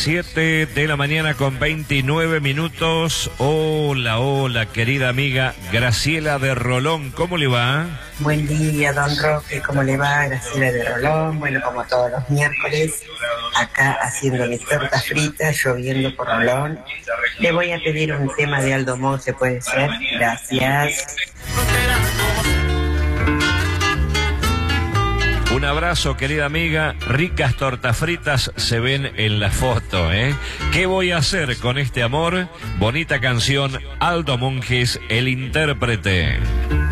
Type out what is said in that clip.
7 de la mañana con 29 minutos. Hola, hola, querida amiga Graciela de Rolón, ¿cómo le va? Buen día, don Roque, ¿cómo le va? Graciela de Rolón, bueno, como todos los miércoles, acá haciendo mis tortas fritas, lloviendo por Rolón. Le voy a pedir un tema de Aldo Monte, ¿puede ser? Gracias. Un abrazo, querida amiga. Ricas tortas fritas se ven en la foto, ¿eh? ¿Qué voy a hacer con este amor? Bonita canción, Aldo Monjes, el intérprete.